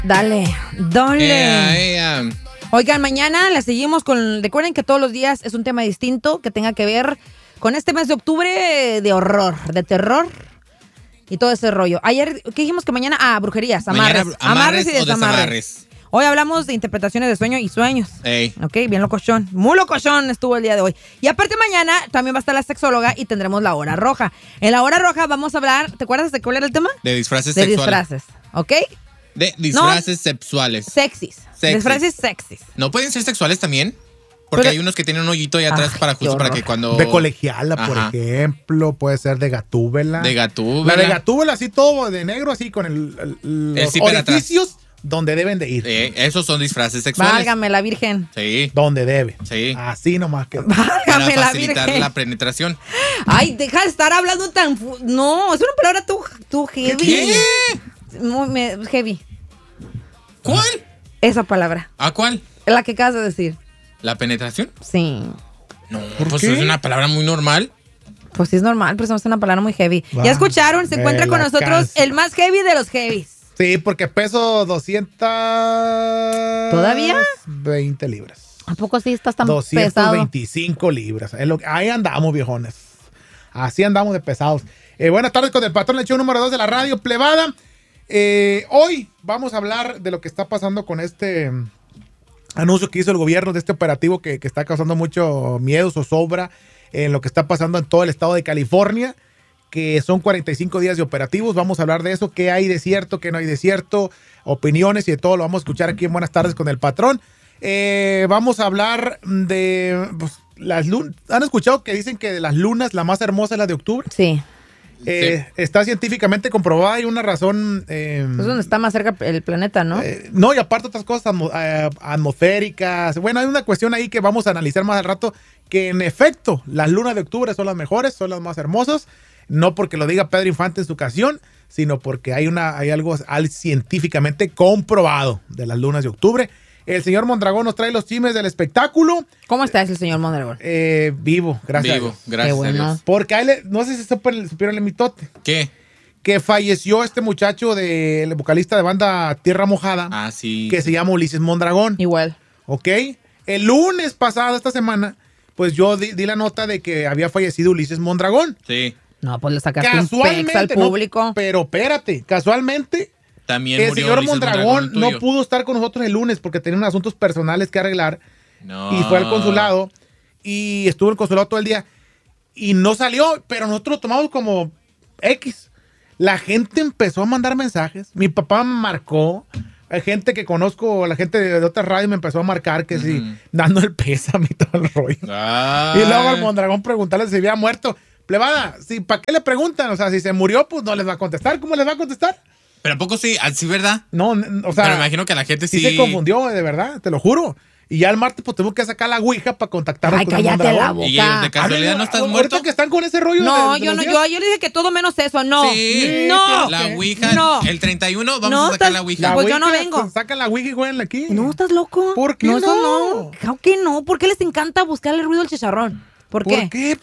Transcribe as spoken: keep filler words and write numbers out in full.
Dale, dale. Ea, ea. Oigan, mañana la seguimos con... Recuerden que todos los días es un tema distinto que tenga que ver con este mes de octubre de horror, de terror y todo ese rollo. Ayer, ¿qué dijimos que mañana? Ah, brujerías, amarres. Mañana, amarres, amarres y o desamarres. desamarres. Hoy hablamos de interpretaciones de sueño y sueños. Ey. Ok, bien locochón. Muy locochón estuvo el día de hoy. Y aparte mañana también va a estar la sexóloga y tendremos la hora roja. En la hora roja vamos a hablar, ¿te acuerdas de cuál era el tema? De disfraces De sexuales. disfraces, ¿ok? De disfraces sexuales. Sexys. Sexys. Disfraces sexys. ¿No pueden ser sexuales también? Porque Pero- hay unos que tienen un hoyito ahí atrás Ay, para qué justo para horror. que cuando... De colegiala, por Ajá. ejemplo. Puede ser de gatúbela. De gatúbela. La de gatúbela, así todo de negro, así con el, el- El los zipper atrás. orificios donde deben de ir. Eh, esos son disfraces sexuales. Válgame la virgen. Sí. Donde debe. Sí. Así nomás que. Para Válgame la facilitar virgen. la penetración. Ay, deja de estar hablando tan... fu- No, es una palabra tú, tú heavy. ¿Qué? Muy me- heavy. ¿Cuál? Esa palabra. ¿A cuál? Es la que acabas de decir. ¿La penetración? Sí. No, ¿Por pues qué? es una palabra muy normal. Pues sí es normal, pero es una palabra muy heavy. Va, Ya escucharon, se me encuentra con la nosotros canso. el más heavy de los heavies. Sí, porque peso doscientos. ¿Todavía? veinte libras. ¿A poco sí estás tan doscientas pesado? veinticinco libras. Es lo que- ahí andamos, viejones. Así andamos de pesados. Eh, buenas tardes con el patrón, el show número dos de la radio plebada. Eh, hoy vamos a hablar de lo que está pasando con este mm, anuncio que hizo el gobierno de este operativo que, que está causando mucho miedo, zozobra en lo que está pasando en todo el estado de California, que son cuarenta y cinco días de operativos. Vamos a hablar de eso, qué hay de cierto, qué no hay de cierto, opiniones y de todo lo vamos a escuchar aquí en Buenas tardes con el patrón. Eh, vamos a hablar de pues, las lunas. ¿Han escuchado que dicen que de las lunas la más hermosa es la de octubre? Sí. Eh, Está científicamente comprobada, hay una razón. eh, Es donde está más cerca el planeta, ¿no? eh, no, y aparte otras cosas atmo- eh, atmosféricas. Bueno, hay una cuestión ahí que vamos a analizar más al rato, que en efecto las lunas de octubre son las mejores, son las más hermosas, no porque lo diga Pedro Infante en su canción, sino porque hay, una, hay algo al- científicamente comprobado de las lunas de octubre. El señor Mondragón nos trae los chismes del espectáculo. ¿Cómo está ese señor Mondragón? Eh, vivo, gracias. Vivo, a Dios. gracias Qué bueno. a Dios. Porque ahí le- no sé si supieron, supieron el mitote, ¿Qué? que falleció este muchacho del vocalista de banda Tierra Mojada, Ah, sí. que se llama Ulises Mondragón. Igual. ¿Ok? El lunes pasado, esta semana, pues yo di, di la nota de que había fallecido Ulises Mondragón. Sí. No, pues le sacaste un pex al Casualmente, no, público. pero espérate, casualmente, También el murió señor Ulises Mondragón el no tuyo. pudo estar con nosotros el lunes porque tenía unos asuntos personales que arreglar No. y fue al consulado y estuvo en el consulado todo el día y no salió, pero nosotros lo tomamos como X. La gente empezó a mandar mensajes, mi papá me marcó, hay gente que conozco, la gente de, de otras radios me empezó a marcar que sí, Ujú. dando el pésame y todo el rollo. Ah. Y luego al Mondragón preguntarle si había muerto. Plebada, si, ¿para qué le preguntan? O sea, si se murió, pues no les va a contestar. ¿Cómo les va a contestar? Pero ¿a poco sí? ¿Así verdad? No, n- o sea, Pero me imagino que la gente sí sí... se confundió, de verdad, te lo juro. Y ya el martes, pues tuvimos que sacar la ouija para contactarnos Ay, con el cállate Mondragón. la boca. ¿Y ellos de casualidad Háblenlo, no estás ahorita muerto? que están con ese rollo No, de- de yo los no, días. yo, yo le dije que todo menos eso, no. Sí. No. La Ouija, No. el treinta y uno, vamos No, a sacar estás- la Ouija. La Pues yo no ouija, vengo. pues, sacan la ouija y juegan aquí. No, ¿estás loco? ¿Por qué no? Eso no? no. Claro que no. ¿Por qué les encanta buscar el ruido del chicharrón? ¿Por qué? ¿Por qué?